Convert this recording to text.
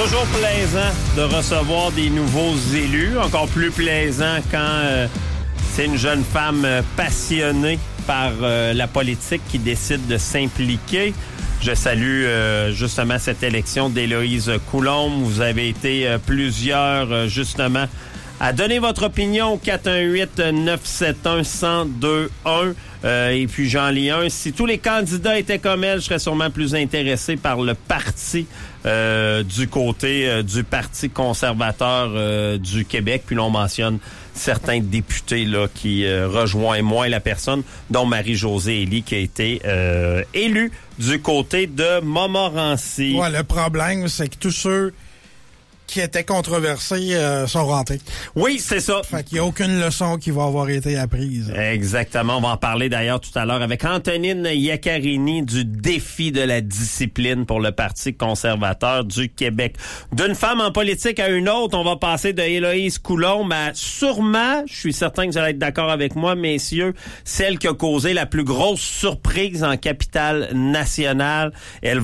Toujours plaisant de recevoir des nouveaux élus. Encore plus plaisant quand c'est une jeune femme passionnée par la politique qui décide de s'impliquer. Je salue justement cette élection d'Éloïse Coulombe. Vous avez été plusieurs justement à donner votre opinion au 418-971-1021. Et puis j'en lis un. Si tous les candidats étaient comme elle, je serais sûrement plus intéressé par le parti du côté du Parti conservateur du Québec. Puis l'on mentionne certains députés là qui rejoignent moins la personne, dont Marie-Josée Elie qui a été élue du côté de Montmorency. Ouais, le problème, c'est que tous ceux qui étaient controversés sont rentrés. Oui, c'est ça. Fait qu'il n'y a aucune leçon qui va avoir été apprise. Exactement. On va en parler d'ailleurs tout à l'heure avec Antonine Iaccarini du défi de la discipline pour le Parti conservateur du Québec. D'une femme en politique à une autre, on va passer de Éloïse Coulombe à sûrement, je suis certain que vous allez être d'accord avec moi, messieurs, celle qui a causé la plus grosse surprise en capitale nationale. Elle